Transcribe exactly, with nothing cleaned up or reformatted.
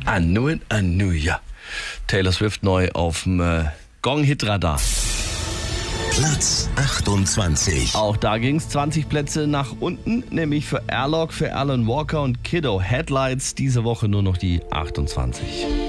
Anu in Anu, ja. Taylor Swift neu auf dem äh, Gong-Hit-Radar. Platz achtundzwanzig. Auch da ging es zwanzig Plätze nach unten, nämlich für Airlock, für Alan Walker und Kiddo. Headlights, diese Woche nur noch die achtundzwanzig.